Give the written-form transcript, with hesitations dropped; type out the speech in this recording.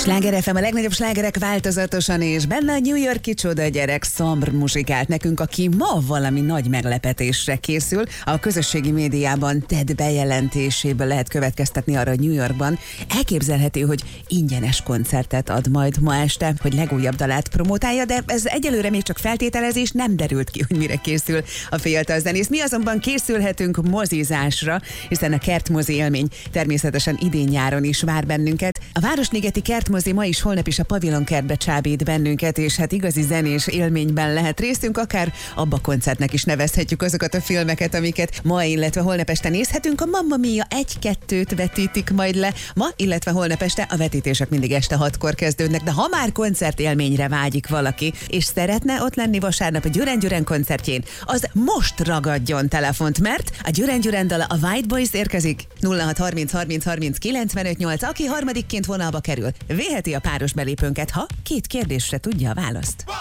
Sláger FM, a legnagyobb slágerek változatosan, és benne a New York-i csoda gyerek Szambr muzsikált nekünk, aki ma valami nagy meglepetésre készül. A közösségi médiában tett bejelentéséből lehet következtetni arra, hogy New Yorkban elképzelhető, hogy ingyenes koncertet ad majd ma este, hogy legújabb dalát promotálja, de ez egyelőre még csak feltételezés, nem derült ki, hogy mire készül a fiatal zenész. Mi azonban készülhetünk mozizásra, hiszen a kertmozi élmény természetesen idén-nyáron is vár bennünket. A Városligeti Kertmozi ma is, holnap is a Pavilonkertbe csábít bennünket, és hát igazi zenés élményben lehet részünk, akár abba koncertnek is nevezhetjük azokat a filmeket, amiket ma, illetve holnap este nézhetünk. A Mamma Mia 1-2-t vetítik majd le ma, illetve holnap este. A vetítések mindig este 6-kor kezdődnek, de ha már koncertélményre vágyik valaki, és szeretne ott lenni vasárnap a Győren koncertjén, az most ragadjon telefont, mert a Győren dala, a White Boys érkezik. 0630 30 30 95 8, aki harmadikként vonalba kerül, véheti a páros belépőnket, ha 2 kérdésre tudja a választ.